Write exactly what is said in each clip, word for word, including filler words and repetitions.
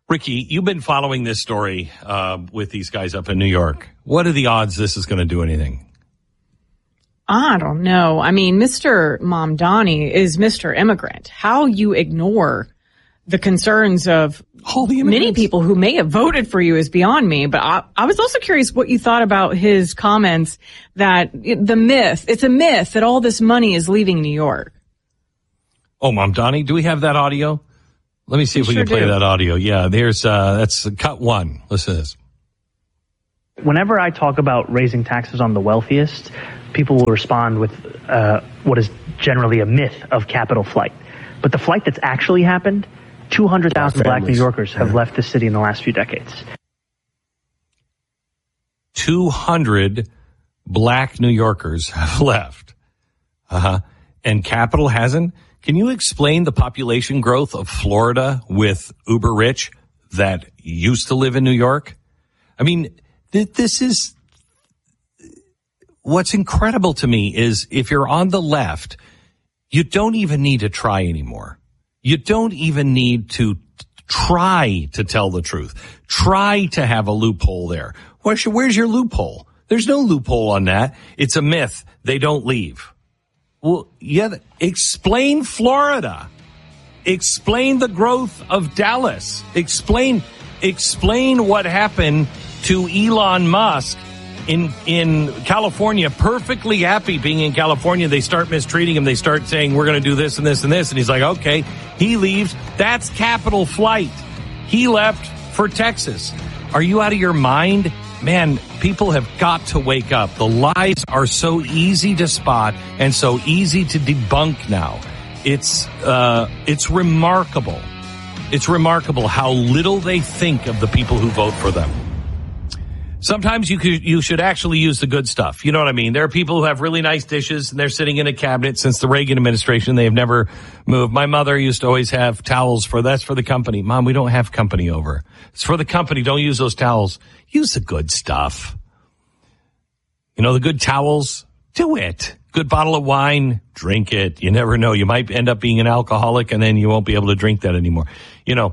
Ricky, you've been following this story uh, with these guys up in New York. What are the odds this is going to do anything? I don't know. I mean, Mister Mamdani is Mister Immigrant. How you ignore the concerns of many people who may have voted for you is beyond me. But I, I was also curious what you thought about his comments that the myth, it's a myth that all this money is leaving New York. Oh, Mamdani, do we have that audio? Let me see if we, we sure can play do. that audio. Yeah, there's, uh, that's cut one. Listen to this. Whenever I talk about raising taxes on the wealthiest, people will respond with uh, what is generally a myth of capital flight. But the flight that's actually happened, two hundred thousand black New Yorkers have yeah. left the city in the last few decades. two hundred black New Yorkers have left. Uh-huh. And capital hasn't? Can you explain the population growth of Florida with uber rich that used to live in New York? I mean, th- this is... What's incredible to me is if you're on the left, you don't even need to try anymore. You don't even need to try to tell the truth. Try to have a loophole there. Where's your, where's your loophole? There's no loophole on that. It's a myth. They don't leave. Well, yeah, explain Florida. Explain the growth of Dallas. Explain, explain what happened to Elon Musk in, in California, perfectly happy being in California. They start mistreating him. They start saying, we're going to do this and this and this. And he's like, okay, he leaves. That's capital flight. He left for Texas. Are you out of your mind? Man, people have got to wake up. The lies are so easy to spot and so easy to debunk now. It's, uh, it's remarkable. It's remarkable how little they think of the people who vote for them. Sometimes you could, you should actually use the good stuff. You know what I mean? There are people who have really nice dishes and they're sitting in a cabinet since the Reagan administration. They have never moved. My mother used to always have towels for, that's for the company. Mom, we don't have company over. It's for the company. Don't use those towels. Use the good stuff. You know, the good towels, do it. Good bottle of wine, drink it. You never know. You might end up being an alcoholic and then you won't be able to drink that anymore. You know,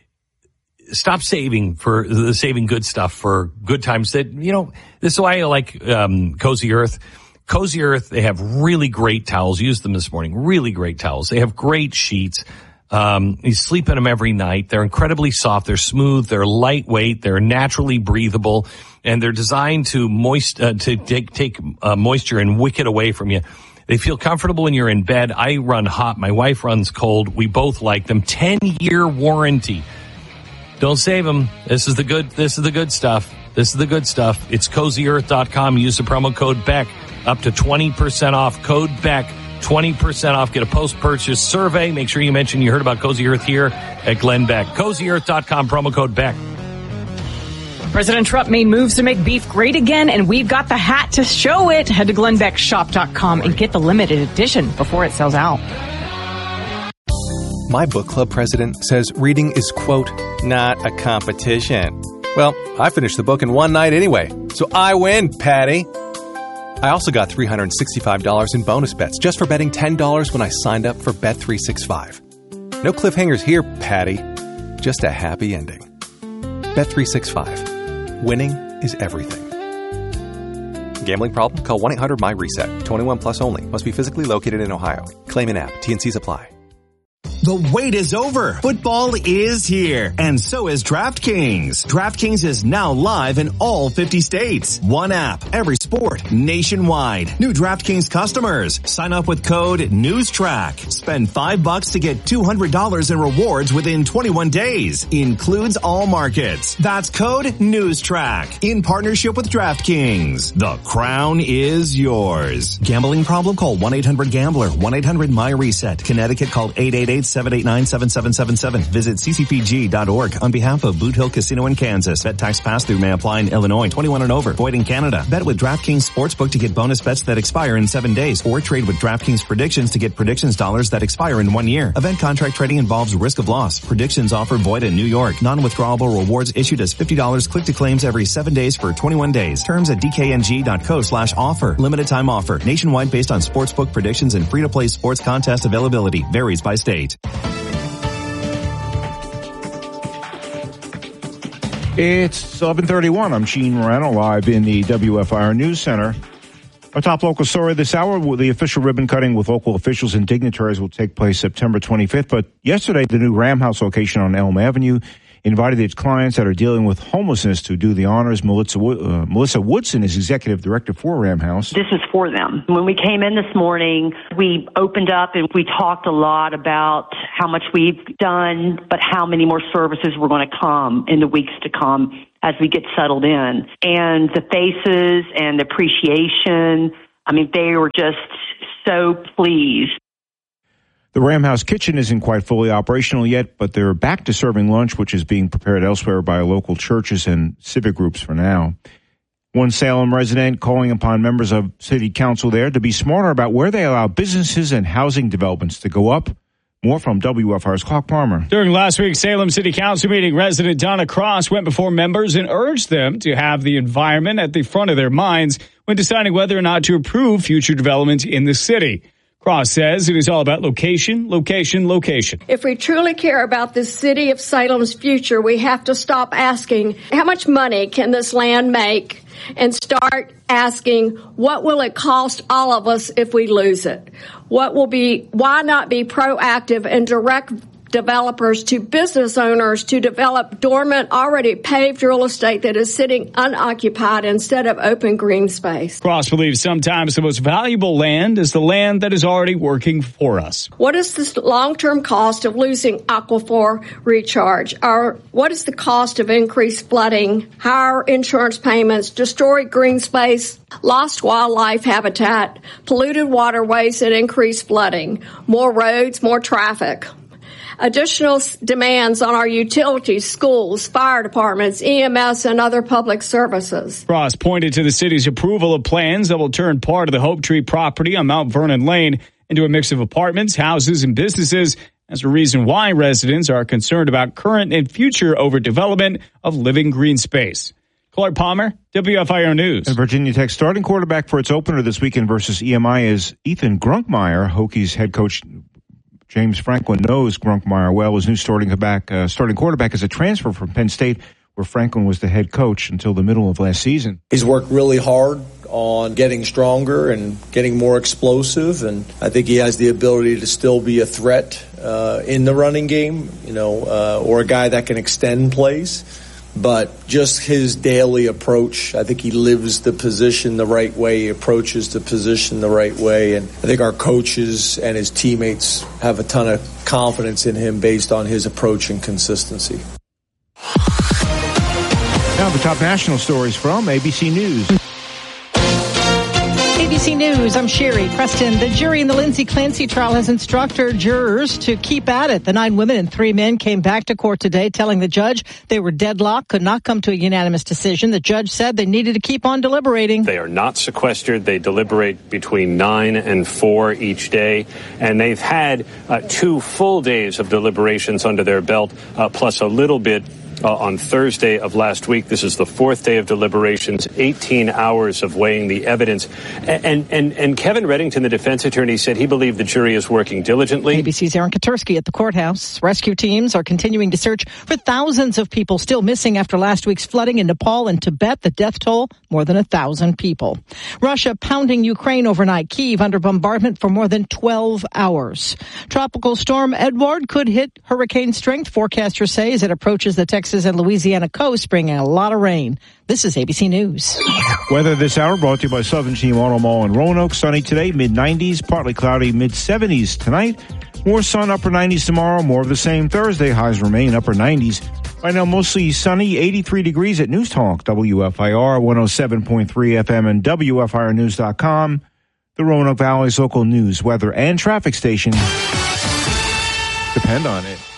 stop saving for the saving good stuff for good times that, you know, this is why I like, um, Cozy Earth. Cozy Earth, they have really great towels. Used them this morning. Really great towels. They have great sheets. Um, you sleep in them every night. They're incredibly soft. They're smooth. They're lightweight. They're naturally breathable, and they're designed to moist, uh, to take, take, uh, moisture and wick it away from you. They feel comfortable when you're in bed. I run hot. My wife runs cold. We both like them. ten year warranty. Don't save them. This is the good, this is the good stuff. This is the good stuff. It's cozy earth dot com. Use the promo code Beck. Up to twenty percent off. Code Beck. twenty percent off. Get a post-purchase survey. Make sure you mention you heard about Cozy Earth here at Glenn Beck. cozy earth dot com. Promo code Beck. President Trump made moves to make beef great again, and we've got the hat to show it. Head to glenn beck shop dot com and get the limited edition before it sells out. My book club president says reading is, quote, not a competition. Well, I finished the book in one night anyway, so I win, Patty. I also got three hundred sixty-five dollars in bonus bets just for betting ten dollars when I signed up for Bet three sixty-five. No cliffhangers here, Patty. Just a happy ending. Bet three sixty-five. Winning is everything. Gambling problem? Call one eight hundred my reset. twenty-one plus only. Must be physically located in Ohio. Claim in app. T and Cs apply. The wait is over. Football is here. And so is DraftKings. DraftKings is now live in all fifty states. One app, every sport, nationwide. New DraftKings customers. Sign up with code NEWSTRACK. Spend five bucks to get two hundred dollars in rewards within twenty-one days. Includes all markets. That's code NEWSTRACK. In partnership with DraftKings. The crown is yours. Gambling problem? Call one eight hundred gambler. one eight hundred my reset. Connecticut, call eight eight eight, seven eight nine, seven seven seven seven. Visit c c p g dot org on behalf of Boot Hill Casino in Kansas. Bet tax pass-through may apply in Illinois. twenty-one and over. Void in Canada. Bet with DraftKings Sportsbook to get bonus bets that expire in seven days. Or trade with DraftKings Predictions to get predictions dollars that expire in one year. Event contract trading involves risk of loss. Predictions offer void in New York. Non-withdrawable rewards issued as fifty dollars click to claims every seven days for twenty-one days. Terms at d k n g dot co slash offer. Limited time offer. Nationwide based on sportsbook predictions and free-to-play sports contest availability. Varies by state. It's eleven thirty-one. I'm Gene Moreno, live in the W F I R News Center. Our top local story this hour, the official ribbon cutting with local officials and dignitaries will take place September twenty-fifth. But yesterday, the new Ram House location on Elm Avenue invited its clients that are dealing with homelessness to do the honors. Melissa, uh, Melissa Woodson is executive director for Ram House. This is for them. When we came in this morning, we opened up and we talked a lot about how much we've done, but how many more services were going to come in the weeks to come as we get settled in. And the faces and the appreciation, I mean, they were just so pleased. The Ram House kitchen isn't quite fully operational yet, but they're back to serving lunch, which is being prepared elsewhere by local churches and civic groups for now. One Salem resident calling upon members of city council there to be smarter about where they allow businesses and housing developments to go up. More from W F R's Clark Palmer. During last week's Salem City Council meeting, resident Donna Cross went before members and urged them to have the environment at the front of their minds when deciding whether or not to approve future development in the city. Cross says it is all about location, location, location. If we truly care about the city of Salem's future, we have to stop asking, how much money can this land make? And start asking, what will it cost all of us if we lose it? What will be, why not be proactive and direct developers to business owners to develop dormant, already paved real estate that is sitting unoccupied instead of open green space? Cross believes sometimes the most valuable land is the land that is already working for us. What is the long-term cost of losing aquifer recharge? Or what is the cost of increased flooding, higher insurance payments, destroyed green space, lost wildlife habitat, polluted waterways and increased flooding, more roads, more traffic? Additional demands on our utilities, schools, fire departments, E M S, and other public services. Cross pointed to the city's approval of plans that will turn part of the Hope Tree property on Mount Vernon Lane into a mix of apartments, houses, and businesses as a reason why residents are concerned about current and future overdevelopment of living green space. Clark Palmer, W F I R News. And Virginia Tech starting quarterback for its opener this weekend versus E M I is Ethan Grunkmeyer. Hokies head coach James Franklin knows Grunkmeyer well. His new starting back, uh, starting quarterback is a transfer from Penn State, where Franklin was the head coach until the middle of last season. He's worked really hard on getting stronger and getting more explosive, and I think he has the ability to still be a threat uh, in the running game, you know, uh, or a guy that can extend plays. But just his daily approach, I think he lives the position the right way, he approaches the position the right way, and I think our coaches and his teammates have a ton of confidence in him based on his approach and consistency. Now the top national stories from A B C News. A B C News, I'm Sherry Preston. The jury in the Lindsay Clancy trial has instructed jurors to keep at it. The nine women and three men came back to court today telling the judge they were deadlocked, could not come to a unanimous decision. The judge said they needed to keep on deliberating. They are not sequestered. They deliberate between nine and four each day. And they've had uh, two full days of deliberations under their belt, uh, plus a little bit Uh, on Thursday of last week. This is the fourth day of deliberations, eighteen hours of weighing the evidence. And and and Kevin Reddington, the defense attorney, said he believed the jury is working diligently. A B C's Aaron Katursky at the courthouse. Rescue teams are continuing to search for thousands of people still missing after last week's flooding in Nepal and Tibet. The death toll, more than a thousand people. Russia pounding Ukraine overnight. Kyiv under bombardment for more than twelve hours. Tropical storm Edward could hit hurricane strength, forecasters say, as it approaches the Texas and Louisiana coast, bringing a lot of rain. This is A B C News. Weather this hour brought to you by Southern Team Auto Mall in Roanoke. Sunny today, mid nineties, partly cloudy, mid seventies tonight. More sun, upper nineties tomorrow. More of the same Thursday. Highs remain upper nineties. Right now, mostly sunny, eighty-three degrees at News Talk, W F I R one oh seven point three F M and W F I R news dot com. The Roanoke Valley's local news, weather, and traffic station depend on it.